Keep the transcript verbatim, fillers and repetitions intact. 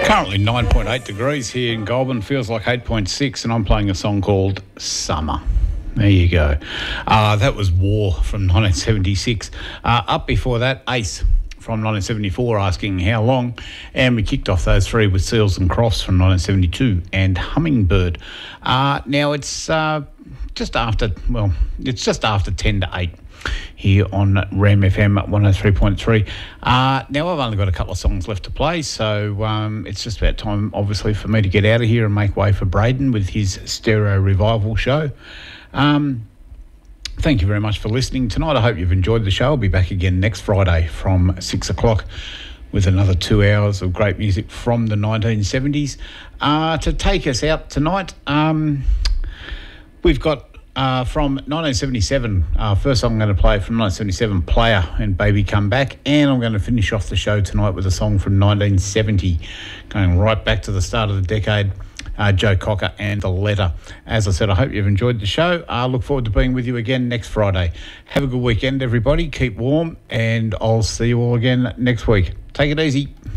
Currently nine point eight degrees here in Goulburn. Feels like eight point six, and I'm playing a song called Summer. There you go. Uh, that was War from nineteen seventy-six. Uh, up before that, Ace from nineteen seventy-four, asking how long. And we kicked off those three with Seals and Crofts from nineteen seventy-two and Hummingbird. Uh, now it's uh, just after, well, it's just after ten to eight here on Ram F M one oh three point three. Uh, now, I've only got a couple of songs left to play, so um, it's just about time, obviously, for me to get out of here and make way for Braden with his Stereo Revival show. Um, thank you very much for listening tonight. I hope you've enjoyed the show. I'll be back again next Friday from six o'clock with another two hours of great music from the nineteen seventies. Uh, to take us out tonight, um, we've got uh, from nineteen seventy-seven, uh, first song I'm going to play from nineteen seventy-seven, Player and Baby Come Back, and I'm going to finish off the show tonight with a song from nineteen seventy, going right back to the start of the decade. Uh, Joe Cocker and The Letter. As I said, I hope you've enjoyed the show. I uh, look forward to being with you again next Friday. Have a good weekend, everybody. Keep warm, and I'll see you all again next week. Take it easy.